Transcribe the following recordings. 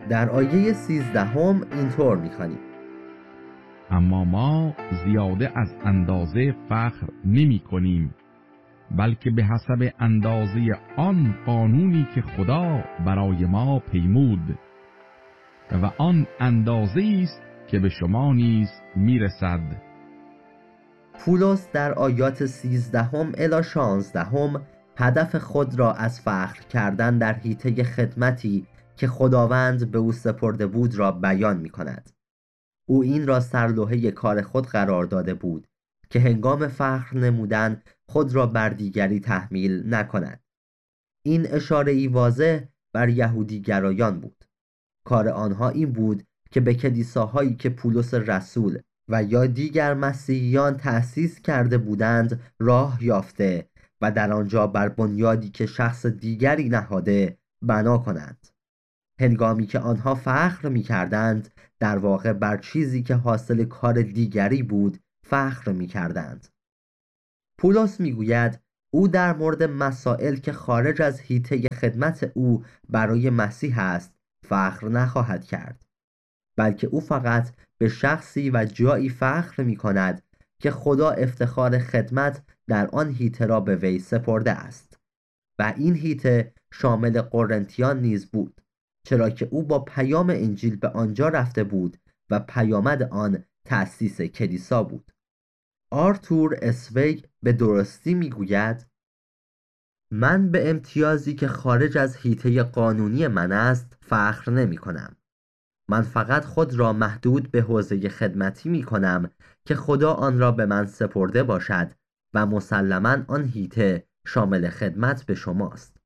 در آیه 13 اینطور می‌خوانیم: اما ما زیاده از اندازه فخر نمی کنیم، بلکه به حسب اندازه آن قانونی که خدا برای ما پیمود و آن اندازه‌ای است که به شما نیز میرسد. پولس در آیات 13 الی 16 هدف خود را از فخر کردن در حیطه خدمتی که خداوند به او سپرده بود را بیان می کند. او این را سرلوحه کار خود قرار داده بود که هنگام فخر نمودن خود را بر دیگری تحمیل نکند. این اشاره‌ای واضح بر یهودی گرایان بود. کار آنها این بود که به کلیساهایی که پولس رسول و یا دیگر مسیحیان تأسیس کرده بودند راه یافته و در آنجا بر بنیادی که شخص دیگری نهاده بنا کنند. هنگامی که آنها فخر می کردند در واقع بر چیزی که حاصل کار دیگری بود فخر می کردند. پولس می گوید او در مورد مسائل که خارج از حیطه خدمت او برای مسیح است فخر نخواهد کرد، بلکه او فقط به شخصی و جایی فخر می کند که خدا افتخار خدمت در آن حیطه را به وی سپرده است و این حیطه شامل قرنتیان نیز بود، چرا که او با پیام انجیل به آنجا رفته بود و پیامد آن تأسیس کلیسا بود. آرتور اسویگ به درستی میگوید: من به امتیازی که خارج از حیطه قانونی من است فخر نمی کنم. من فقط خود را محدود به حوزه خدمتی می کنم که خدا آن را به من سپرده باشد و مسلماً آن حیطه شامل خدمت به شماست.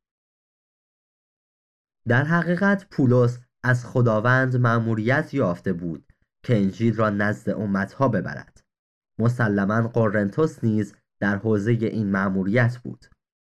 در حقیقت پولس از خداوند مأموریت یافته بود که انجیل را نزد امتها ببرد. مسلماً قرنتس نیز در حوزه این مأموریت بود.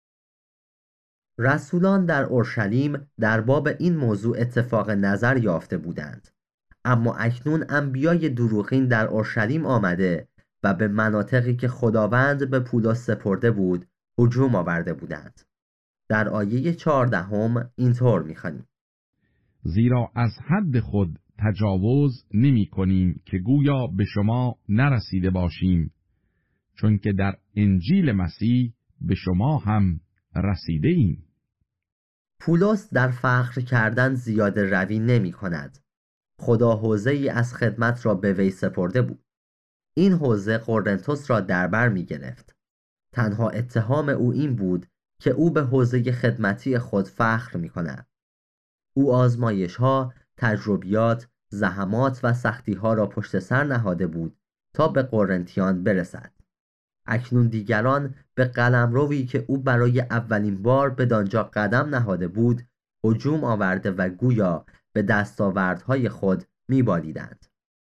رسولان در اورشلیم در باب این موضوع اتفاق نظر یافته بودند، اما اکنون انبیای دروغین در اورشلیم آمده و به مناطقی که خداوند به پولس سپرده بود هجوم آورده بودند. در آیه 14 اینطور می‌خوانیم: زیرا از حد خود تجاوز نمی کنیم که گویا به شما نرسیده باشیم، چون که در انجیل مسیح به شما هم رسیده ایم. پولس در فخر کردن زیاده روی نمی کند. خدا حوزه‌ای از خدمت را به وی سپرده بود. این حوزه قرنتس را در بر می گرفت. تنها اتهام او این بود که او به حوزه خدمتی خود فخر می کند. او آزمایش‌ها، تجربیات، زحمات و سختی‌ها را پشت سر نهاده بود تا به قرنتیان برسد. اکنون دیگران به قلمروی که او برای اولین بار بدانجا قدم نهاده بود هجوم آورده و گویا به دستاوردهای خود می‌بالیدند.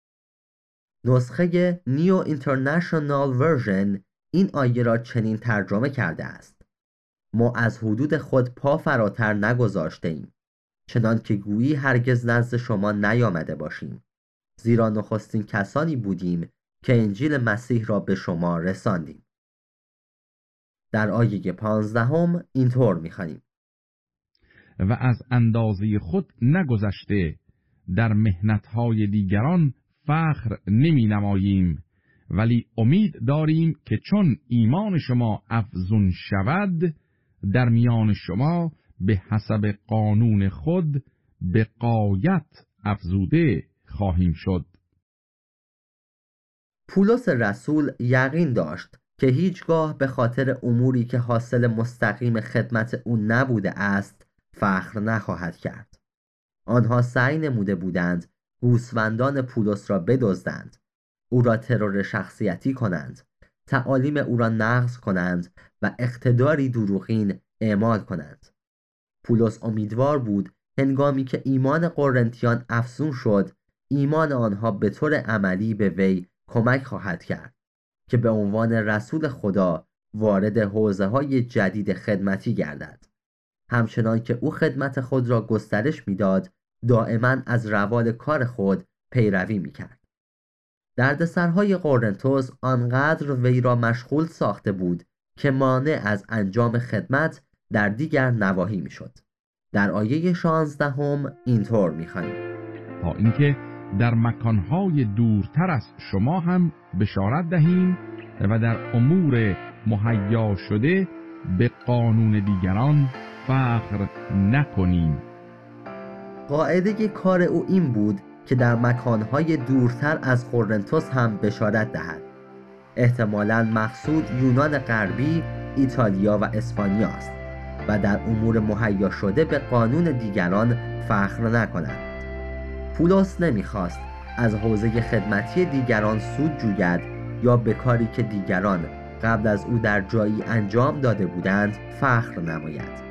نسخه نیو اینترنشنال ورژن این آیه را چنین ترجمه کرده است: ما از حدود خود پا فراتر نگذاشته ایم، چنان که گویی هرگز نزد شما نیامده باشیم، زیرا نخستین کسانی بودیم که انجیل مسیح را به شما رساندیم. در آیه 15 اینطور می‌خوانیم: و از اندازه خود نگذشته در مهنت‌های دیگران فخر نمی نماییم، ولی امید داریم که چون ایمان شما افزون شود در میان شما به حسب قانون خود به غایت افزوده خواهیم شد. پولس رسول یقین داشت که هیچگاه به خاطر اموری که حاصل مستقیم خدمت او نبوده است فخر نخواهد کرد. آنها سعی نموده بودند گوسفندان پولس را بدزدند، او را ترور شخصیتی کنند، تعالیم او را نقض کنند و اقتداری دروغین اعمال کنند. پولس امیدوار بود هنگامی که ایمان قرنتیان افزون شد، ایمان آنها به طور عملی به وی کمک خواهد کرد که به عنوان رسول خدا وارد حوزه‌های جدید خدمتی گردد. همچنان که او خدمت خود را گسترش می‌داد، دائما از روال کار خود پیروی می‌کرد. دردسرهای قرنتس آنقدر وی را مشغول ساخته بود که مانع از انجام خدمت در دیگر نواحی می‌شد. در آیه 16 اینطور می‌خوانیم: تا اینکه در مکانهای دورتر از شما هم بشارت دهیم و در امور مهیا شده به قانون دیگران فخر نکنیم. قاعده کار او این بود که در مکانهای دورتر از قرنتس هم بشارت دهد. احتمالاً مقصود یونان غربی، ایتالیا و اسپانیا است و در امور مهیا شده به قانون دیگران فخر نکند. پولس نمیخواست از حوزه خدمتی دیگران سود جوید یا به کاری که دیگران قبل از او در جایی انجام داده بودند فخر نماید.